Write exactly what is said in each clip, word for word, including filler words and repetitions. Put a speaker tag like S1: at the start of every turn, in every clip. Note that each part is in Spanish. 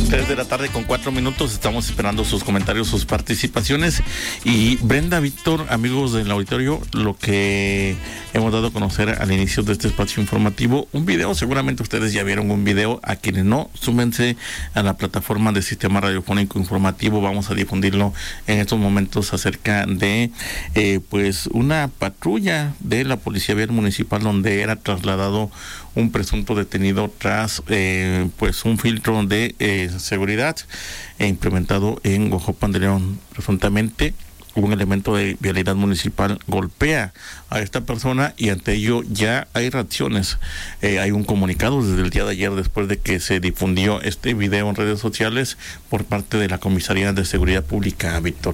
S1: Tres de la tarde con cuatro minutos, estamos esperando sus comentarios, sus participaciones. Y Brenda, Víctor, amigos del auditorio, lo que hemos dado a conocer al inicio de este espacio informativo, un video, seguramente ustedes ya vieron un video. A quienes no, súmense a la plataforma del Sistema Radiofónico Informativo. Vamos a difundirlo en estos momentos acerca de eh, pues una patrulla de la Policía Vial Municipal donde era trasladado un presunto detenido tras eh, pues un filtro de eh, seguridad e implementado en Huajuapan de León. Presuntamente un elemento de vialidad municipal golpea a esta persona y ante ello ya hay reacciones. Eh, hay un comunicado desde el día de ayer, después de que se difundió este video en redes sociales por parte de la Comisaría de Seguridad Pública, Víctor.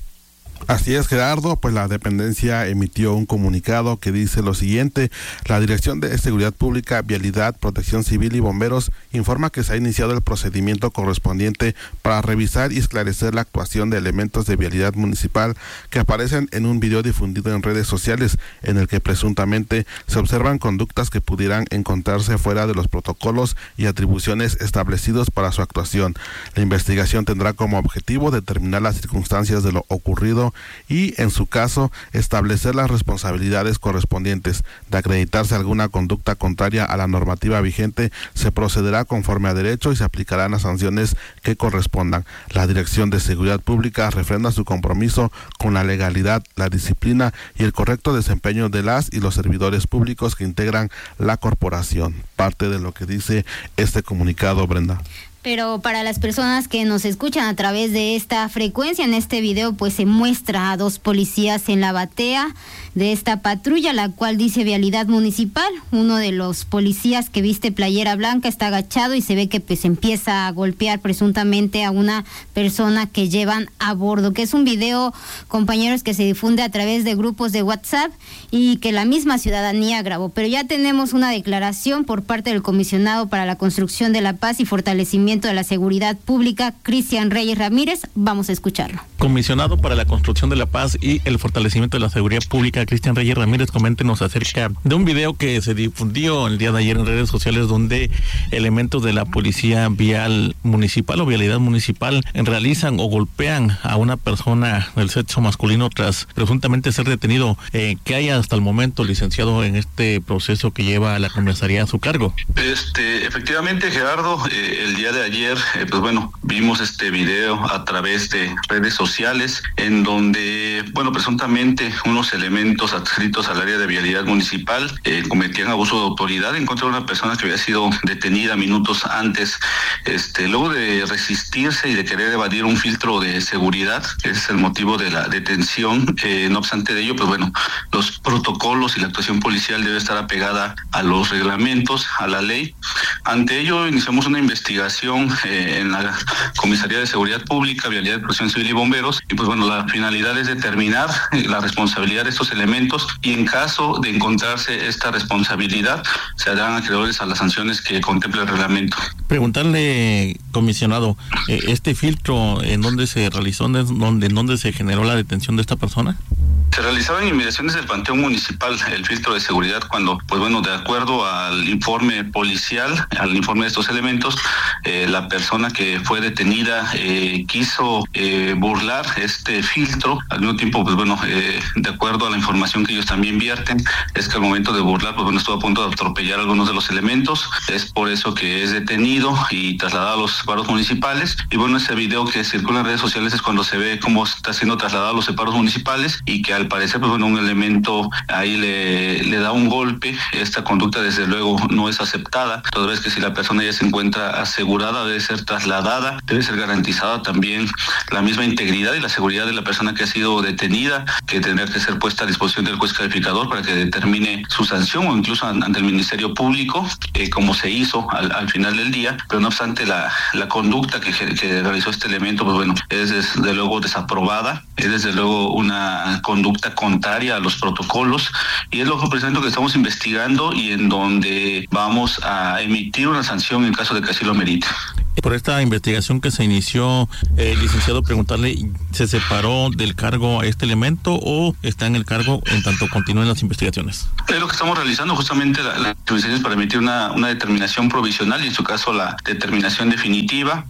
S2: Así es, Gerardo, pues la dependencia emitió un comunicado que dice lo siguiente: la Dirección de Seguridad Pública, Vialidad, Protección Civil y Bomberos informa que se ha iniciado el procedimiento correspondiente para revisar y esclarecer la actuación de elementos de vialidad municipal que aparecen en un video difundido en redes sociales, en el que presuntamente se observan conductas que pudieran encontrarse fuera de los protocolos y atribuciones establecidos para su actuación. La investigación tendrá como objetivo determinar las circunstancias de lo ocurrido y, en su caso, establecer las responsabilidades correspondientes. De acreditarse alguna conducta contraria a la normativa vigente, se procederá conforme a derecho y se aplicarán las sanciones que correspondan. La Dirección de Seguridad Pública refrenda su compromiso con la legalidad, la disciplina y el correcto desempeño de las y los servidores públicos que integran la corporación. Parte de lo que dice este comunicado, Brenda.
S3: Pero para las personas que nos escuchan a través de esta frecuencia, en este video pues se muestra a dos policías en la batea de esta patrulla, la cual dice vialidad municipal. Uno de los policías que viste playera blanca está agachado y se ve que pues empieza a golpear presuntamente a una persona que llevan a bordo, que es un video, compañeros, que se difunde a través de grupos de WhatsApp y que la misma ciudadanía grabó. Pero ya tenemos una declaración por parte del comisionado para la construcción de la paz y fortalecimiento de la seguridad pública, Cristian Reyes Ramírez. Vamos a escucharlo.
S1: Comisionado para la construcción de la paz y el fortalecimiento de la seguridad pública, Cristian Reyes Ramírez, coméntenos acerca de un video que se difundió el día de ayer en redes sociales donde elementos de la Policía Vial Municipal o Vialidad Municipal realizan o golpean a una persona del sexo masculino tras presuntamente ser detenido. Eh, ¿Qué hay hasta el momento, licenciado, en este proceso que lleva a la comisaría a su cargo?
S4: Este, efectivamente, Gerardo, eh, el día de ayer, eh, pues bueno, vimos este video a través de redes sociales en donde, bueno, presuntamente unos elementos adscritos al área de vialidad municipal eh, cometían abuso de autoridad en contra de una persona que había sido detenida minutos antes, este, luego de resistirse y de querer evadir un filtro de seguridad, que es el motivo de la detención. Eh, no obstante de ello, pues bueno, los protocolos y la actuación policial debe estar apegada a los reglamentos, a la ley. Ante ello, iniciamos una investigación Eh, en la Comisaría de Seguridad Pública, Vialidad, Protección Civil y Bomberos, y pues bueno, la finalidad es determinar eh, la responsabilidad de estos elementos y en caso de encontrarse esta responsabilidad se harán acreedores a las sanciones que contempla el reglamento.
S1: Preguntarle, comisionado, eh, ¿este filtro en dónde se realizó, en dónde, en dónde se generó la detención de esta persona?
S4: Se realizaba en inmediaciones del Panteón Municipal el filtro de seguridad cuando, pues bueno, de acuerdo al informe policial, al informe de estos elementos, eh, la persona que fue detenida eh, quiso eh, burlar este filtro. Al mismo tiempo, pues bueno, eh, de acuerdo a la información que ellos también vierten, es que al momento de burlar, pues bueno, estuvo a punto de atropellar a algunos de los elementos. Es por eso que es detenido y trasladado a los separos municipales. Y bueno, ese video que circula en redes sociales es cuando se ve cómo está siendo trasladado a los separos municipales y que al parecer, pues bueno, un elemento ahí le, le da un golpe. Esta conducta desde luego no es aceptada, toda vez que si la persona ya se encuentra asegurada, debe ser trasladada, debe ser garantizada también la misma integridad y la seguridad de la persona que ha sido detenida, que tendrá que ser puesta a disposición del juez calificador para que determine su sanción o incluso ante el Ministerio Público, eh, como se hizo al, al final del día. Pero no obstante, la, la conducta que, que realizó este elemento, pues bueno, es desde luego desaprobada, es desde luego una conducta contraria a los protocolos y es lo que precisamente que estamos investigando y en donde vamos a emitir una sanción en caso de que así lo merite.
S1: Por esta investigación que se inició, eh, licenciado, preguntarle, ¿se separó del cargo a este elemento o está en el cargo en tanto continúen las investigaciones?
S4: Es lo que estamos realizando, justamente las investigaciones para emitir una, una determinación provisional y en su caso la determinación definitiva.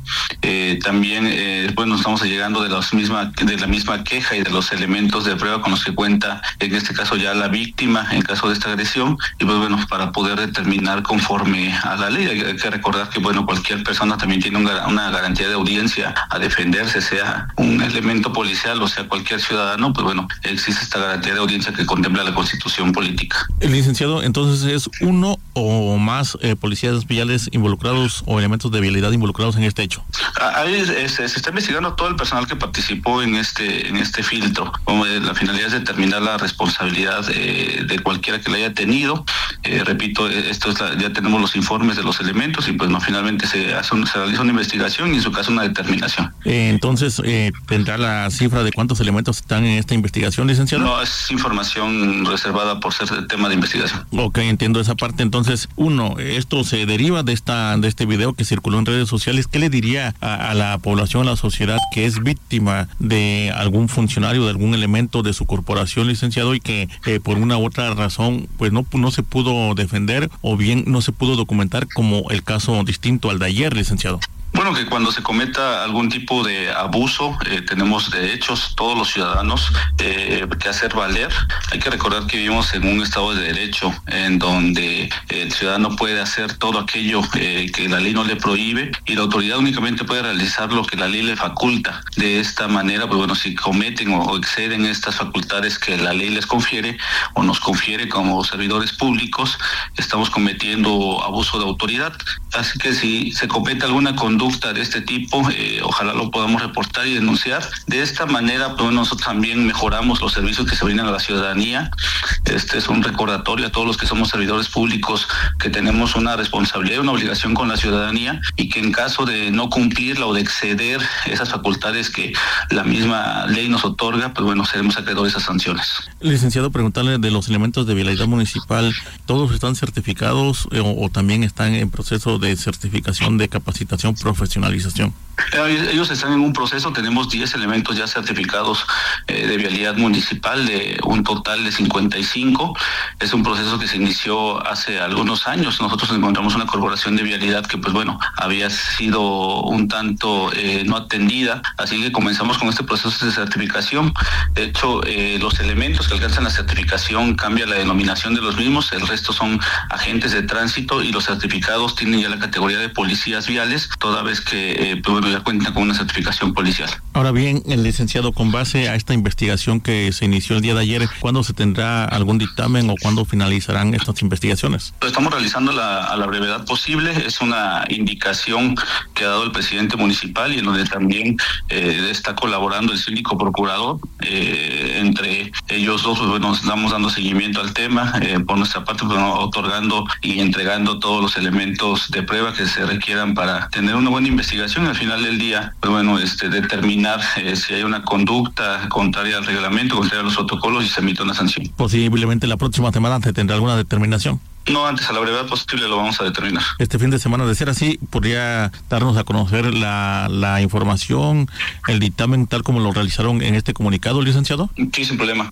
S4: Eh, también, eh, bueno, estamos llegando de, los misma, de la misma queja y de los elementos de prueba con los que cuenta, en este caso ya la víctima, en caso de esta agresión, y pues bueno, para poder determinar conforme a la ley. Hay, hay que recordar que, bueno, cualquier persona también tiene un, una garantía de audiencia a defenderse, sea un elemento policial o sea cualquier ciudadano, pues bueno, existe esta garantía de audiencia que contempla la Constitución política.
S1: El licenciado, entonces es uno o más eh, policías viales involucrados o elementos de vialidad involucrados en este hecho.
S4: Ahí es, se está investigando todo el personal que participó en este en este filtro. Como la finalidad es determinar la responsabilidad eh, de cualquiera que la haya tenido. Eh, repito, esto es la, ya tenemos los informes de los elementos y pues no, finalmente se hace un, se realiza una investigación y en su caso una determinación.
S1: Eh, entonces, eh, ¿tendrá la cifra de cuántos elementos están en esta investigación, licenciado?
S4: No, es información reservada por ser el tema de investigación.
S1: Ok, entiendo esa parte. Entonces, uno, esto se deriva de esta de este video que circuló en redes sociales. ¿Qué le diría a, a la población, a la sociedad que es víctima de algún funcionario, de algún elemento de su corporación, licenciado, y que eh, por una u otra razón pues no, no se pudo defender o bien no se pudo documentar, como el caso distinto al de ayer, licenciado?
S4: Bueno, que cuando se cometa algún tipo de abuso, eh, tenemos derechos todos los ciudadanos eh, que hacer valer. Hay que recordar que vivimos en un estado de derecho en donde el ciudadano puede hacer todo aquello eh, que la ley no le prohíbe y la autoridad únicamente puede realizar lo que la ley le faculta. De esta manera, pues bueno, si cometen o exceden estas facultades que la ley les confiere o nos confiere como servidores públicos, estamos cometiendo abuso de autoridad. Así que si se comete alguna conducta de este tipo, eh, ojalá lo podamos reportar y denunciar. De esta manera, pues nosotros también mejoramos los servicios que se brindan a la ciudadanía. Este es un recordatorio a todos los que somos servidores públicos que tenemos una responsabilidad y una obligación con la ciudadanía y que en caso de no cumplirla o de exceder esas facultades que la misma ley nos otorga, pues bueno, seremos acreedores a sanciones.
S1: Licenciado, preguntarle de los elementos de vialidad municipal, ¿todos están certificados eh, o, o también están en proceso de certificación, de capacitación, profesionalización?
S4: Ellos están en un proceso, tenemos diez elementos ya certificados eh, de vialidad municipal, de un total de cincuenta y cinco. Es un proceso que se inició hace algunos años. Nosotros encontramos una corporación de vialidad que, pues bueno, había sido un tanto eh, no atendida, así que comenzamos con este proceso de certificación. De hecho, eh, los elementos que alcanzan la certificación cambia la denominación de los mismos, el resto son agentes de tránsito y los certificados tienen ya la categoría de policías viales, toda vez que eh, pues bueno, ya cuentan con una certificación policial.
S1: Ahora bien, el licenciado, con base a esta investigación que se inició el día de ayer, ¿cuándo se tendrá algún dictamen o cuándo finalizarán estas investigaciones?
S4: Lo estamos realizando la, a la brevedad posible. Es una indicación que ha dado el presidente municipal y en donde también eh, está colaborando el síndico procurador. Eh, entre ellos dos, pues, bueno, estamos dando seguimiento al tema, eh, por nuestra parte, pues, bueno, otorgando y entregando todos los elementos de prueba que se requieran para tener una buena investigación y al final del día, pues bueno, este, determinar eh, si hay una conducta contraria al reglamento, contraria a los protocolos y se emite una sanción.
S1: Posiblemente la próxima semana se tendrá alguna determinación.
S4: No, antes a la brevedad posible lo vamos a determinar.
S1: Este fin de semana, de ser así, ¿podría darnos a conocer la, la información, el dictamen tal como lo realizaron en este comunicado, licenciado?
S4: Sí, sin problema.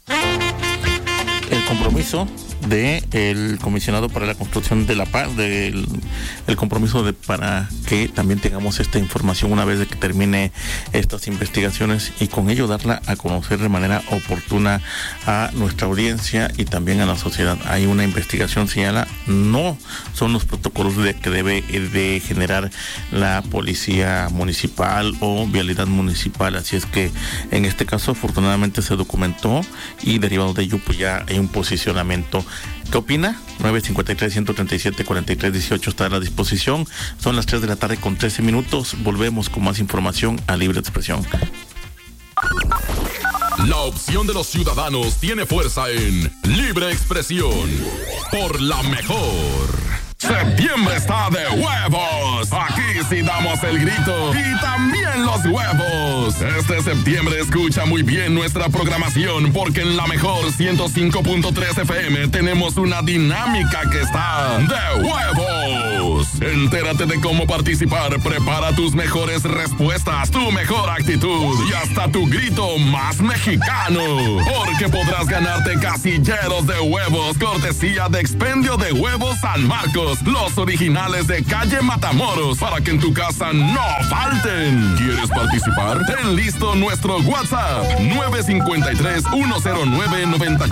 S1: El compromiso de el comisionado para la construcción de la paz, del el compromiso de para que también tengamos esta información una vez de que termine estas investigaciones y con ello darla a conocer de manera oportuna a nuestra audiencia y también a la sociedad. Hay una investigación, señala, no son los protocolos de que debe de generar la policía municipal o vialidad municipal, así es que en este caso afortunadamente se documentó y derivado de ello pues ya hay un posicionamiento. ¿Qué opina? nueve cinco tres, uno tres siete, cuatro tres uno ocho está a la disposición. Son las tres de la tarde con trece minutos. Volvemos con más información a Libre Expresión.
S5: La opción de los ciudadanos tiene fuerza en Libre Expresión. Por la mejor. Septiembre está de huevos. Aquí sí damos el grito y también los huevos. Este septiembre escucha muy bien nuestra programación porque en la mejor ciento cinco punto tres F M tenemos una dinámica que está de huevos. Entérate de cómo participar, prepara tus mejores respuestas, tu mejor actitud y hasta tu grito más mexicano. Porque podrás ganarte casilleros de huevos, cortesía de Expendio de Huevos San Marcos, los originales de calle Matamoros, para que en tu casa no falten. ¿Quieres participar? Ten listo nuestro WhatsApp nueve cinco tres, uno cero nueve, nueve